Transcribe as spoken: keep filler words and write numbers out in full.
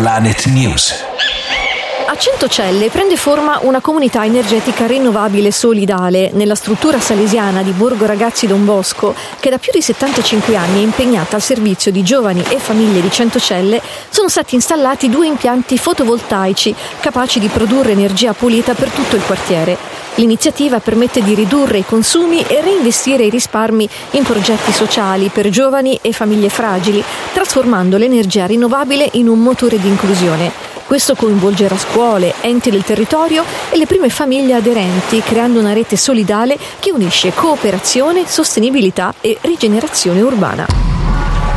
Planet News. A Centocelle prende forma una comunità energetica rinnovabile solidale nella struttura salesiana di Borgo Ragazzi Don Bosco, che da più di settantacinque anni è impegnata al servizio di giovani e famiglie di Centocelle. Sono stati installati due impianti fotovoltaici capaci di produrre energia pulita per tutto il quartiere. L'iniziativa permette di ridurre i consumi e reinvestire i risparmi in progetti sociali per giovani e famiglie fragili, trasformando l'energia rinnovabile in un motore di inclusione. Questo coinvolgerà scuole, enti del territorio e le prime famiglie aderenti, creando una rete solidale che unisce cooperazione, sostenibilità e rigenerazione urbana.